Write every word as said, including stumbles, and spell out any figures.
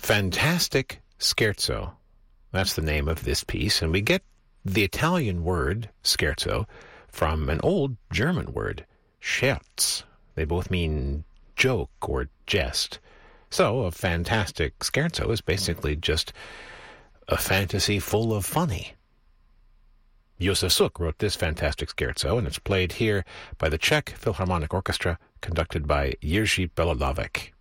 Fantastic Scherzo. That's the name of this piece, and we get the Italian word scherzo from an old German word, Scherz. They both mean joke or jest. So a fantastic scherzo is basically just a fantasy full of funny. Josef Suk wrote this fantastic scherzo, and it's played here by the Czech Philharmonic Orchestra, conducted by Jiří Belohlávek.